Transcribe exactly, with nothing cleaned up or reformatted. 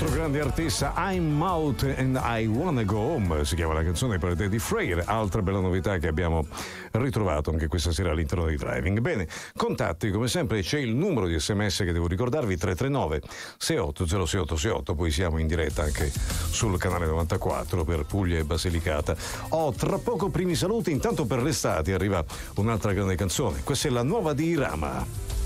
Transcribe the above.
grande artista, I'm Out and I Wanna Go Home, si chiama la canzone per Daddy Freyr, altra bella novità che abbiamo ritrovato anche questa sera all'interno di Driving. Bene, contatti come sempre, c'è il numero di sms che devo ricordarvi, tre tre nove sei otto zero sei otto sei otto, poi siamo in diretta anche sul canale novantaquattro per Puglia e Basilicata. Ho tra poco primi saluti, intanto per l'estate arriva un'altra grande canzone, questa è la nuova di Irama.